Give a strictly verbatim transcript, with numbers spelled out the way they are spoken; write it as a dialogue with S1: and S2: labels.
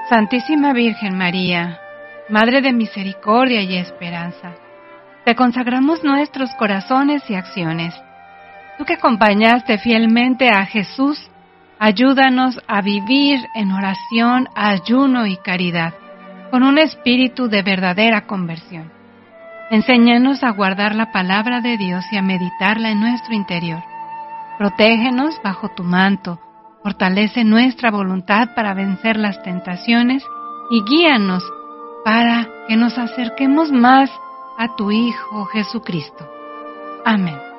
S1: Santísima Virgen María, Madre de misericordia y esperanza, te consagramos nuestros corazones y acciones. Tú que acompañaste fielmente a Jesús, ayúdanos a vivir en oración, ayuno y caridad, con un espíritu de verdadera conversión. Enséñanos a guardar la palabra de Dios y a meditarla en nuestro interior. Protégenos bajo tu manto, fortalece nuestra voluntad para vencer las tentaciones y guíanos para que nos acerquemos más a tu Hijo Jesucristo. Amén.